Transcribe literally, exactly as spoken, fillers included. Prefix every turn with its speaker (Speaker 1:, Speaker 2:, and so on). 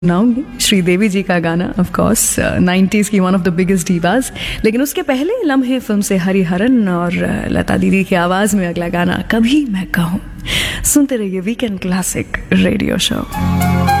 Speaker 1: सुनाऊंगी श्रीदेवी जी का गाना, of course nineties की one of the biggest divas. लेकिन उसके पहले लम्हे फिल्म से हरिहरन और लता दीदी की आवाज़ में अगला गाना कभी मैं कहूँ। सुनते रहिए वीकेंड क्लासिक रेडियो शो।